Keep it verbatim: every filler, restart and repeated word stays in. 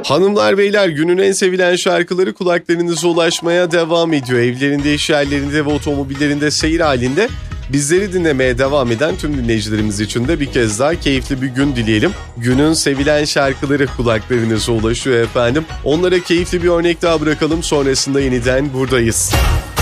Hanımlar beyler, günün en sevilen şarkıları kulaklarınıza ulaşmaya devam ediyor. Evlerinde, iş yerlerinde ve otomobillerinde seyir halinde bizleri dinlemeye devam eden tüm dinleyicilerimiz için de bir kez daha keyifli bir gün dileyelim. Günün sevilen şarkıları kulaklarınıza ulaşıyor efendim. Onlara keyifli bir örnek daha bırakalım, sonrasında yeniden buradayız.